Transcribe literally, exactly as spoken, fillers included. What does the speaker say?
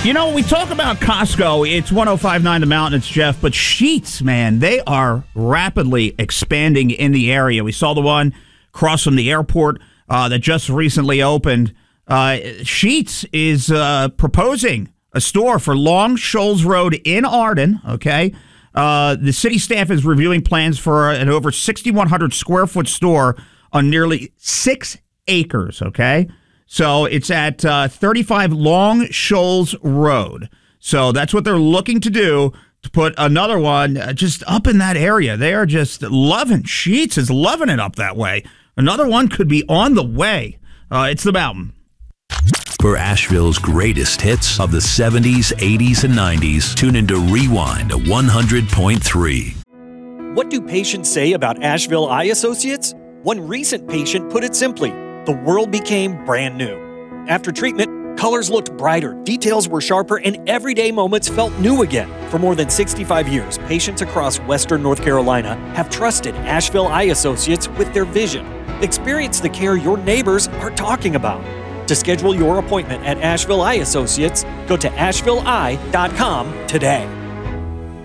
You know, we talk about Costco. It's one oh five point nine The Mountain. It's Jeff. But Sheetz, man, they are rapidly expanding in the area. We saw the one across from the airport uh, that just recently opened. Uh, Sheetz is uh, proposing a store for Long Shoals Road in Arden, okay? Uh, the city staff is reviewing plans for an over sixty-one hundred square foot store on nearly six acres, okay? So it's at uh, thirty-five Long Shoals Road. So that's what they're looking to do, to put another one uh, just up in that area. They are just loving Sheetz is loving it up that way. Another one could be on the way. Uh, it's The Mountain. For Asheville's greatest hits of the seventies, eighties, and nineties, tune into Rewind one hundred point three. What do patients say about Asheville Eye Associates? One recent patient put it simply: the world became brand new. After treatment, colors looked brighter, details were sharper, and everyday moments felt new again. For more than sixty-five years, patients across Western North Carolina have trusted Asheville Eye Associates with their vision. Experience the care your neighbors are talking about. To schedule your appointment at Asheville Eye Associates, go to asheville eye dot com today.